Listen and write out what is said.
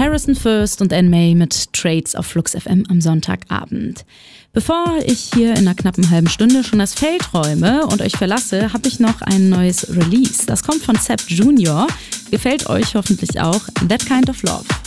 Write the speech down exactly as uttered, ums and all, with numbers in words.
Harrison First und Anne May mit Trades auf Flux F M am Sonntagabend. Bevor ich hier in einer knappen halben Stunde schon das Feld räume und euch verlasse, habe ich noch ein neues Release. Das kommt von Sepp Junior. Gefällt euch hoffentlich auch. That Kind of Love.